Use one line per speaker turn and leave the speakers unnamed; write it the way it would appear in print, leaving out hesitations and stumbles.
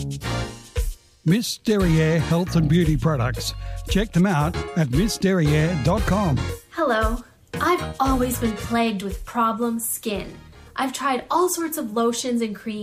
Miss Derriere Health and Beauty Products. Check them out at missderriere.com.
Hello. I've always been plagued with problem skin. I've tried all sorts of lotions and creams